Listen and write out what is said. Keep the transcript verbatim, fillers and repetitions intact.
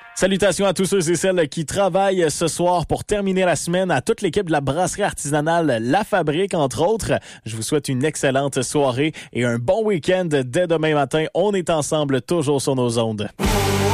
Salutations à tous ceux et celles qui travaillent ce soir pour terminer la semaine, à toute l'équipe de la brasserie artisanale La Fabrique, entre autres. Je vous souhaite une excellente soirée et un bon week-end dès demain matin. On est ensemble toujours sur nos ondes.